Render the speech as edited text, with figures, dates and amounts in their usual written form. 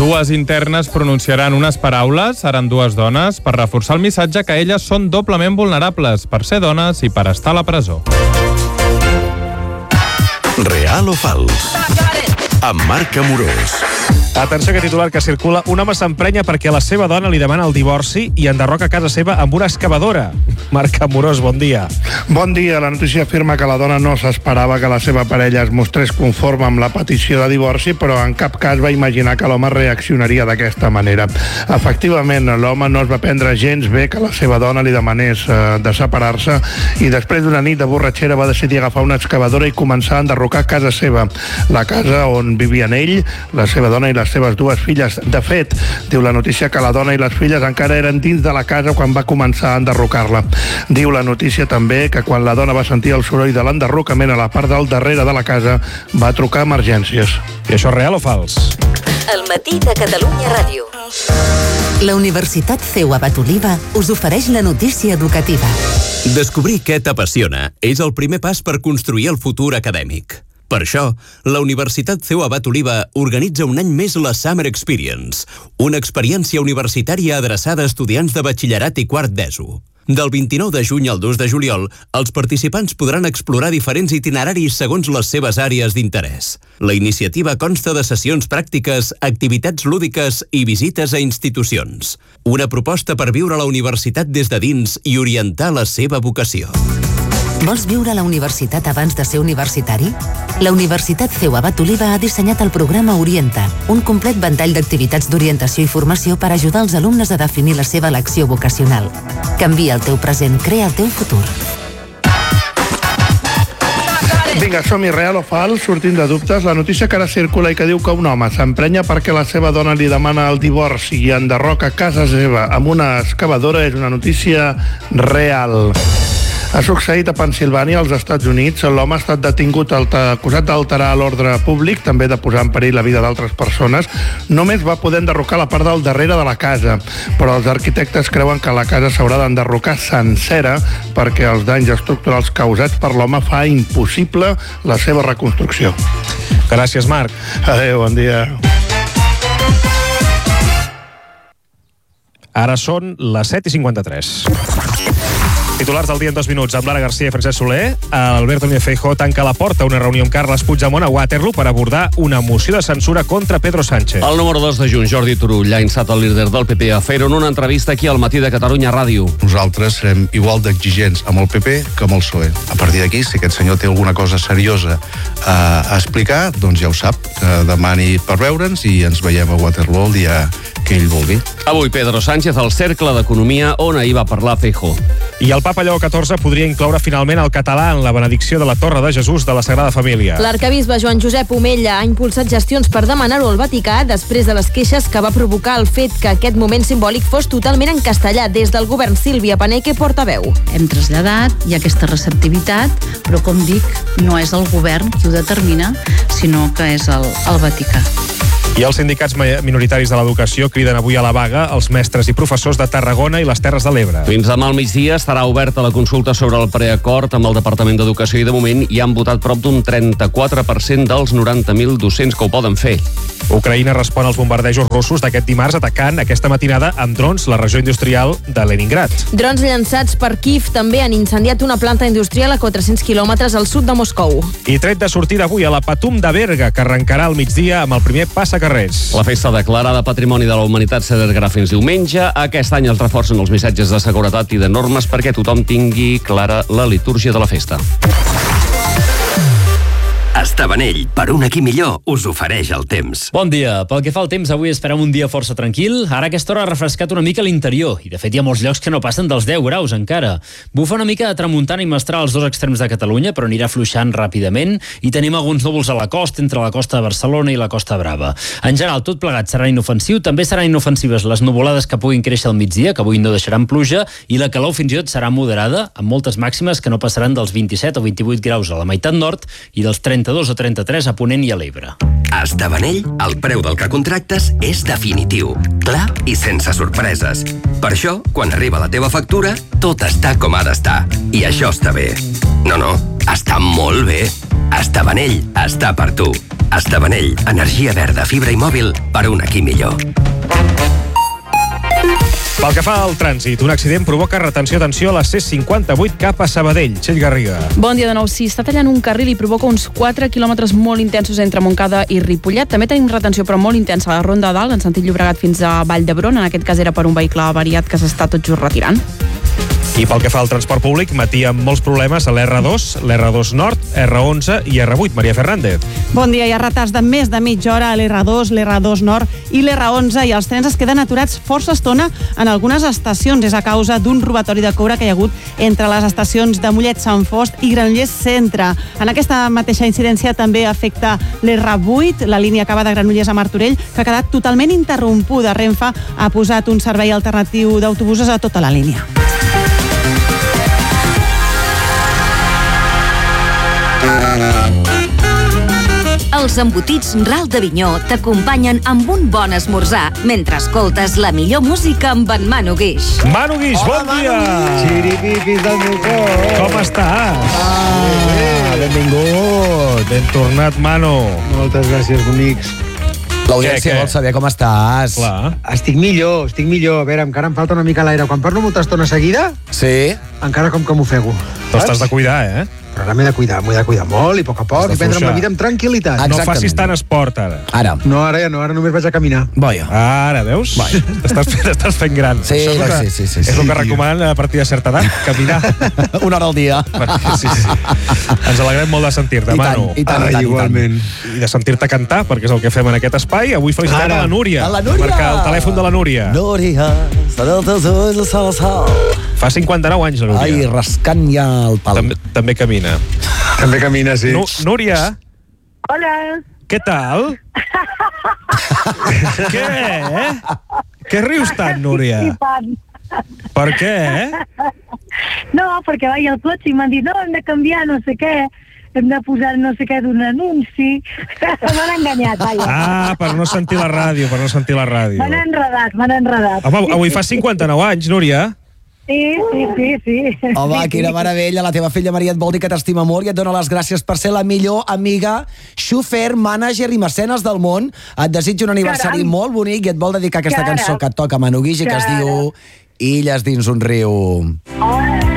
Dues internes pronunciaran unes paraules, seran dues dones, per reforçar el missatge que elles són doblement vulnerables per ser dones i per estar a la presó. Real o fals? Amb Marc Amorós. Atenció, que titular que circula. Un home s'emprenya perquè la seva dona li demana el divorci i enderroca casa seva amb una excavadora. Marc Amorós, bon dia. Bon dia. La notícia afirma que la dona no s'esperava que la seva parella es mostrés conforme amb la petició de divorci, però en cap cas va imaginar que l'home reaccionaria d'aquesta manera. Efectivament, l'home no es va prendre gens bé que la seva dona li demanés de separar-se i després d'una nit de borratxera va decidir agafar una excavadora i començar a enderrocar casa seva. La casa on vivien ell, la seva dona i les seves dues filles. De fet, diu la notícia que la dona i les filles encara eren dins de la casa quan va començar a enderrocar-la. Diu la notícia també que quan la dona va sentir el soroll de l'enderrocament a la part del darrere de la casa va trucar a emergències. I això és real o fals? El matí de Catalunya Ràdio. La Universitat CEU Abat Oliva us ofereix la notícia educativa. Descobrir què t'apassiona és el primer pas per construir el futur acadèmic. Per això, la Universitat CEU Abat Oliva organitza un any més la Summer Experience, una experiència universitària adreçada a estudiants de batxillerat i quart d'ESO. Del 29 de juny al 2 de juliol, els participants podran explorar diferents itineraris segons les seves àrees d'interès. La iniciativa consta de sessions pràctiques, activitats lúdiques i visites a institucions. Una proposta per viure la universitat des de dins i orientar la seva vocació. Vols viure a la universitat abans de ser universitari? La Universitat CEU Abat Oliva ha dissenyat el programa Orienta, un complet ventall d'activitats d'orientació i formació per ajudar els alumnes a definir la seva elecció vocacional. Canvia el teu present, crea el teu futur. Vinga, som-hi, real o fals, sortint de dubtes. La notícia que ara circula i que diu que un home s'emprenya perquè la seva dona li demana el divorci i enderroca casa seva amb una excavadora és una notícia real. Ha succeït a Pennsilvània, als Estats Units. L'home ha estat detingut acusat d'alterar l'ordre públic, també de posar en perill la vida d'altres persones. Només va poder enderrocar la part del darrere de la casa, però els arquitectes creuen que la casa s'haurà d'enderrocar sencera perquè els danys estructurals causats per l'home fa impossible la seva reconstrucció. Gràcies, Marc. Adéu, bon dia. Ara són les 7:53. Titulars del dia en 2 minuts amb Lara García i Francesc Soler. Alberto Núñez Feijóo tanca la porta a una reunió amb Carles Puigdemont a Waterloo per abordar una moció de censura contra Pedro Sánchez. El número 2 de juny, Jordi Turull, ha instat el líder del PP a fer-ho en una entrevista aquí al Matí de Catalunya Ràdio. Nosaltres serem igual d'exigents amb el PP que amb el PSOE. A partir d'aquí, si aquest senyor té alguna cosa seriosa a explicar, doncs ja ho sap, que demani per veure'ns i ens veiem a Waterloo el dia que ell vulgui. Avui Pedro Sánchez al Cercle d'Economia, on ahir va parlar Feijóo. I el papa Lleó XIV podria incloure finalment el català en la benedicció de la Torre de Jesús de la Sagrada Família. L'arquebisbe Joan Josep Omella ha impulsat gestions per demanar-ho al Vaticà després de les queixes que va provocar el fet que aquest moment simbòlic fos totalment en castellà. Des del govern, Sílvia Paneque, portaveu. Hem traslladat, hi ha aquesta receptivitat, però com dic, no és el govern qui ho determina, sinó que és el Vaticà. I els sindicats minoritaris de l'educació criden avui a la vaga els mestres i professors de Tarragona i les Terres de l'Ebre. Fins demà al migdia estarà oberta la consulta sobre el preacord amb el Departament d'Educació i de moment hi han votat prop d'un 34% dels 90.000 docents que ho poden fer. Ucraïna respon als bombardejos russos d'aquest dimarts atacant aquesta matinada amb drons la regió industrial de Leningrad. Drons llançats per Kiev també han incendiat una planta industrial a 400 quilòmetres al sud de Moscou. I tret de sortida avui a la Patum de Berga, que arrencarà al migdia amb el primer passacarrers. La festa declarada Patrimoni de la Humanitat s'allargarà fins diumenge. Aquest any es reforcen els missatges de seguretat i de normes perquè tothom tingui clara la litúrgia de la festa. Estabanell, per un aquí millor, us ofereix el temps. Bon dia. Pel que fa al temps, avui esperem un dia força tranquil. Ara a aquesta hora ha refrescat una mica l'interior i de fet hi ha molts llocs que no passen dels 10 graus encara. Bufa una mica de tramuntana i mestral als dos extrems de Catalunya, però anirà fluixant ràpidament i tenim alguns núvols a la costa, entre la costa de Barcelona i la Costa Brava. En general, tot plegat serà inofensiu. També seran inofensives les nuvolades que puguin créixer al migdia, que avui no deixaran pluja, i la calor fins i tot serà moderada, amb moltes màximes que no passaran dels 27 o 28 graus a la meitat nord i dels 32 o 33 a Ponent i a l'Ebre. A Estabanell, el preu del que contractes és definitiu, clar i sense sorpreses. Per això, quan arriba la teva factura, tot està com ha d'estar. I això està bé. No, està molt bé. Estabanell està per tu. Esdevenell, energia verda, fibra i mòbil per un aquí millor. Pel que fa al trànsit, un accident provoca retenció a la C58 cap a Sabadell. Txell Garriga. Bon dia de nou. Sí, està tallant un carril i provoca uns 4 quilòmetres molt intensos entre Montcada i Ripollet. També tenim retenció, però molt intensa, a la Ronda Dalt, en sentit Llobregat fins a Vall d'Hebron. En aquest cas era per un vehicle avariat que s'està tot just retirant. I pel que fa al transport públic, matí amb molts problemes a l'R2, l'R2 Nord, R11 i R8. Maria Fernández. Bon dia. Hi ha retards de més de mitja hora a l'R2, l'R2 Nord i l'R11 i els trens es queden aturats força estona en algunes estacions. És a causa d'un robatori de coure que hi ha hagut entre les estacions de Mollet, Sant Fost i Granollers Centre. En aquesta mateixa incidència també afecta l'R8, la línia que va de Granollers a Martorell, que ha quedat totalment interrompuda. Renfe ha posat un servei alternatiu d'autobusos a tota la línia. Els embotits Ral d'Avinyó t'acompanyen amb un bon esmorzar mentre escoltes la millor música amb en Manu Guix. Manu Guix, bon dia! Xiripipis del meu cor! Com estàs? Benvingut! Ben tornat, Manu. Moltes gràcies, bonics. L'audiència vol saber com estàs. Clar. Estic millor. A veure, encara em falta una mica l'aire. Quan parlo molta estona seguida, sí, encara com que m'ofego. T'has de cuidar, eh? Però ara m'he de cuidar molt i a poc a poc, i prendre'm la vida amb tranquil·litat. No facis tant esport, ara. Ara. No, ara ja no, ara només vaig a caminar. Vaja. Ara, veus? T'estàs fent gran. Sí, sí. És el que recomanen a partir de certa edat, caminar. Una hora al dia. Sí. Ens alegrem molt de sentir-te, Manu. I tant, igualment. I de sentir-te cantar, perquè és el que fem en aquest espai. Avui felicitem a la Núria. A la Núria! Marca el telèfon de la Núria. Núria, serà el teus ulls de sol a sol. Fa 59 anys, la Núria. Ai, rascant ja el pal. També camina. També camina, sí. Núria. Hola. Què tal? Què? Què rius tant, Núria? Per què? No, perquè vaig al cotxe i m'han dit no, hem de canviar no sé què, hem de posar no sé què d'un anunci. M'han enganyat, vaja. Ah, per no sentir la ràdio, M'han enredat. Home, avui fa 59 anys, Núria. Sí. Home, quina meravella. La teva filla Maria et vol dir que t'estima molt i et dona les gràcies per ser la millor amiga, xofer, mànager i mecenes del món. Et desitjo un aniversari molt bonic i et vol dedicar aquesta cançó que et toca Manu Guix i que es diu Illes dins un riu.